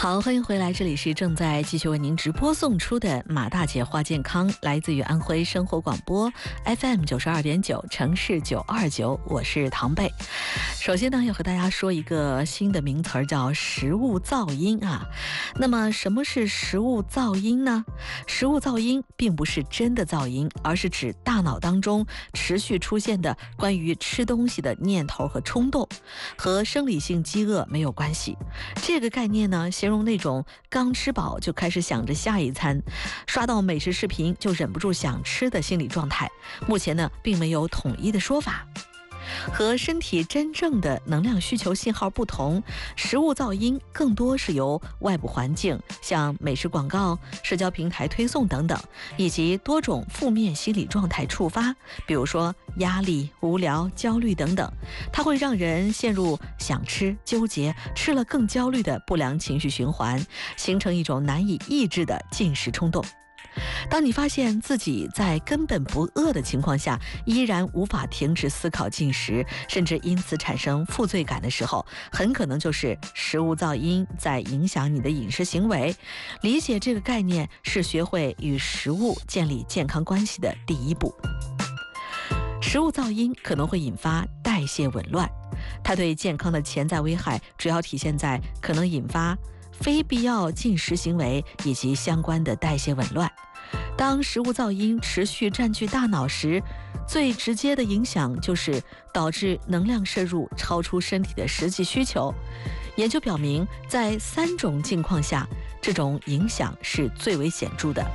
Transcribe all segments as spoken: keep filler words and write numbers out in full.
好，欢迎回来，这里是正在继续为您直播送出的马大姐话健康，来自于安徽生活广播 F M 九十二点九，城市九二九，我是唐贝。首先呢，要和大家说一个新的名词儿，叫食物噪音啊。那么什么是食物噪音呢？食物噪音并不是真的噪音，而是指大脑当中持续出现的关于吃东西的念头和冲动，和生理性饥饿没有关系。这个概念呢，形容那种刚吃饱就开始想着下一餐，刷到美食视频就忍不住想吃的心理状态。目前呢，并没有统一的说法。和身体真正的能量需求信号不同，食物噪音更多是由外部环境，像美食广告、社交平台推送等等，以及多种负面心理状态触发，比如说压力、无聊、焦虑等等，它会让人陷入想吃、纠结、吃了更焦虑的不良情绪循环，形成一种难以抑制的进食冲动。当你发现自己在根本不饿的情况下，依然无法停止思考进食，甚至因此产生负罪感的时候，很可能就是食物噪音在影响你的饮食行为。理解这个概念是学会与食物建立健康关系的第一步。食物噪音可能会引发代谢紊乱，它对健康的潜在危害主要体现在可能引发非必要进食行为以及相关的代谢紊乱。当食物噪音持续占据大脑时，最直接的影响就是导致能量摄入超出身体的实际需求。研究表明，在三种境况下，这种影响是最为显著的。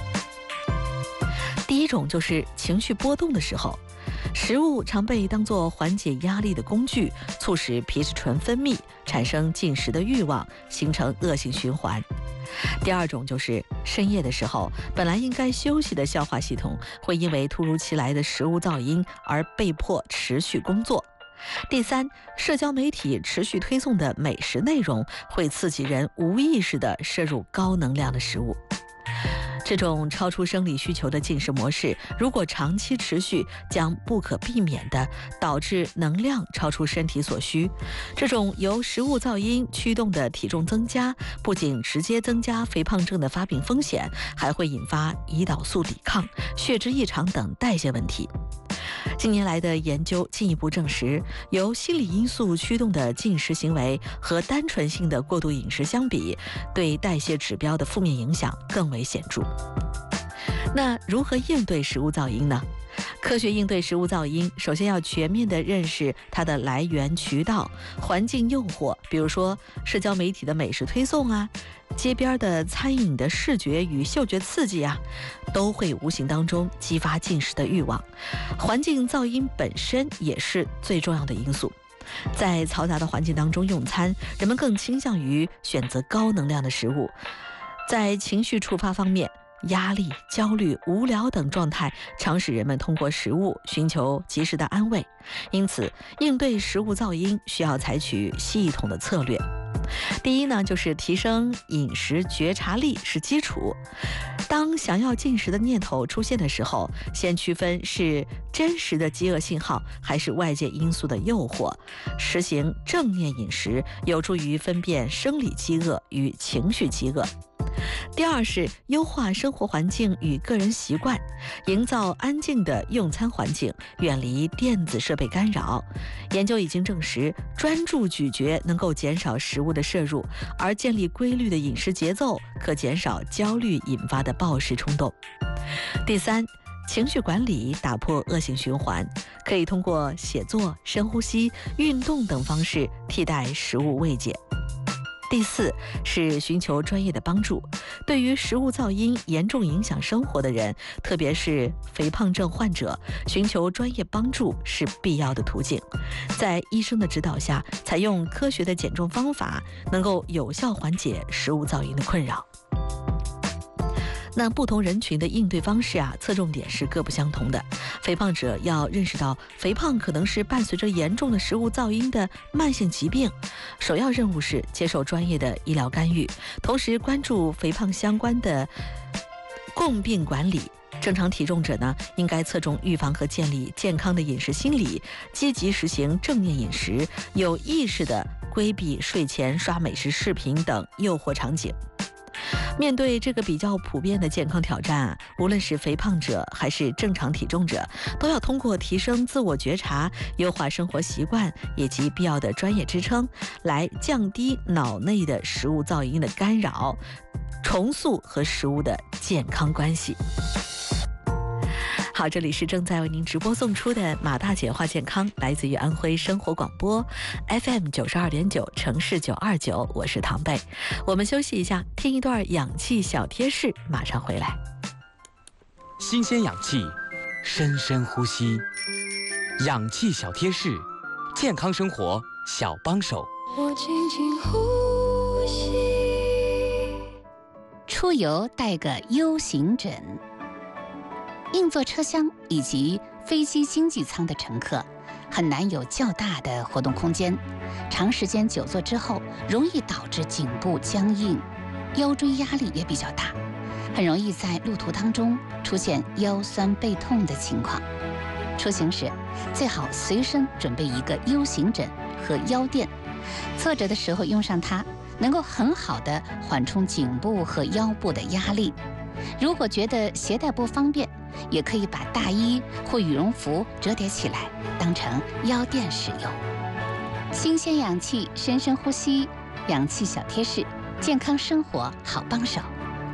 第一种就是情绪波动的时候，食物常被当作缓解压力的工具，促使皮质醇分泌，产生进食的欲望，形成恶性循环。第二种就是深夜的时候，本来应该休息的消化系统会因为突如其来的食物噪音而被迫持续工作。第三，社交媒体持续推送的美食内容会刺激人无意识地摄入高能量的食物。这种超出生理需求的进食模式，如果长期持续，将不可避免地导致能量超出身体所需。这种由食物噪音驱动的体重增加，不仅直接增加肥胖症的发病风险，还会引发胰岛素抵抗、血脂异常等代谢问题。近年来的研究进一步证实，由心理因素驱动的进食行为和单纯性的过度饮食相比，对代谢指标的负面影响更为显著。那如何应对食物噪音呢？科学应对食物噪音，首先要全面地认识它的来源渠道、环境诱惑，比如说社交媒体的美食推送啊，街边的餐饮的视觉与嗅觉刺激啊，都会无形当中激发进食的欲望。环境噪音本身也是最重要的因素。在嘈杂的环境当中用餐，人们更倾向于选择高能量的食物。在情绪触发方面，压力、焦虑、无聊等状态常使人们通过食物寻求及时的安慰，因此应对食物噪音需要采取系统的策略。第一呢，就是提升饮食觉察力是基础。当想要进食的念头出现的时候，先区分是真实的饥饿信号还是外界因素的诱惑，实行正念饮食，有助于分辨生理饥饿与情绪饥饿。第二是优化生活环境与个人习惯，营造安静的用餐环境，远离电子设备干扰。研究已经证实，专注咀嚼能够减少食物的摄入，而建立规律的饮食节奏可减少焦虑引发的暴食冲动。第三，情绪管理，打破恶性循环，可以通过写作、深呼吸、运动等方式替代食物慰藉。第四是寻求专业的帮助，对于食物噪音严重影响生活的人，特别是肥胖症患者，寻求专业帮助是必要的途径。在医生的指导下，采用科学的减重方法，能够有效缓解食物噪音的困扰。那不同人群的应对方式啊，侧重点是各不相同的。肥胖者要认识到，肥胖可能是伴随着严重的食物噪音的慢性疾病，首要任务是接受专业的医疗干预，同时关注肥胖相关的共病管理， 正常体重者呢，应该侧重预防和建立健康的饮食心理，积极实行正念饮食，有意识地规避睡前刷美食视频等诱惑场景。面对这个比较普遍的健康挑战啊，无论是肥胖者还是正常体重者，都要通过提升自我觉察、优化生活习惯以及必要的专业支撑，来降低脑内的食物噪音的干扰，重塑和食物的健康关系。好，这里是正在为您直播送出的马大姐话健康，来自于安徽生活广播 F M 九十二点九，城市九二九，我是唐贝。我们休息一下，听一段氧气小贴士，马上回来。 新鲜氧气，深深呼吸，氧气小贴士，健康生活小帮手。 我轻轻呼吸。 出游带个 U 型枕。硬座车厢以及飞机经济舱的乘客很难有较大的活动空间，长时间久坐之后容易导致颈部僵硬，腰椎压力也比较大，很容易在路途当中出现腰酸背痛的情况。出行时最好随身准备一个 U 型枕和腰垫，侧着的时候用上它，能够很好的缓冲颈部和腰部的压力。如果觉得携带不方便，也可以把大衣或羽绒服折叠起来，当成腰垫使用。新鲜氧气，深深呼吸，氧气小贴士，健康生活好帮手。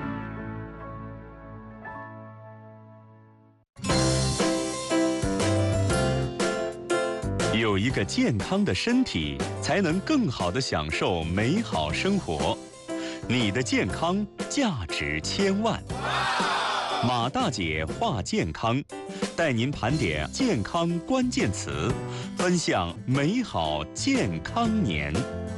有一个健康的身体，才能更好地享受美好生活。你的健康价值千万。马大姐话健康，带您盘点健康关键词，分享美好健康年。